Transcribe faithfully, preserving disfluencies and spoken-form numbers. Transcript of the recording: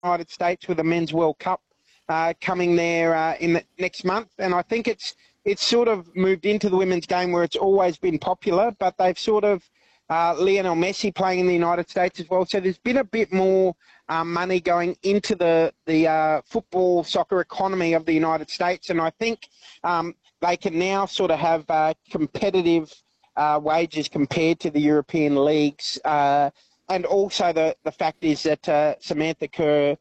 United States with the Men's World Cup uh, coming there uh, in the next month. And I think it's it's sort of moved into the women's game where it's always been popular, but they've sort of, uh, Lionel Messi playing in the United States as well. So there's been a bit more um, money going into the, the uh, football, soccer economy of the United States. And I think um, they can now sort of have uh, competitive uh, wages compared to the European leagues. Uh, and also the, the fact is that uh, Samantha Kerr